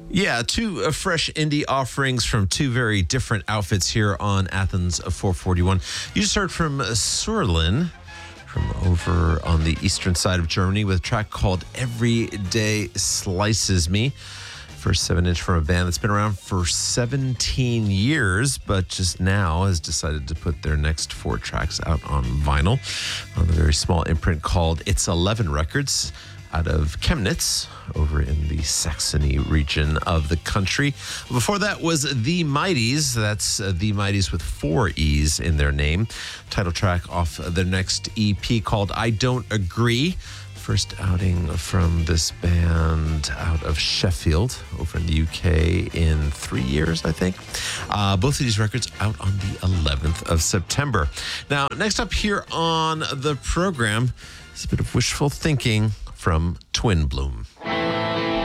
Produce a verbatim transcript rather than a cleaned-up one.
Yeah, two uh, fresh indie offerings from two very different outfits here on Athens four forty-one. You just heard from Surlin from over on the eastern side of Germany with a track called Every Day Slices Me. First seven inch from a band that's been around for seventeen years, but just now has decided to put their next four tracks out on vinyl on the very small imprint called It's eleven Records out of Chemnitz over in the Saxony region of the country. Before that was The Mighties. That's uh, The Mighties with four E's in their name. Title track off their next E P called I Don't Agree. First outing from this band out of Sheffield over in the U K in three years, I think. Uh, both of these records out on the eleventh of September. Now, next up here on the program is a bit of wishful thinking from Twin Bloom.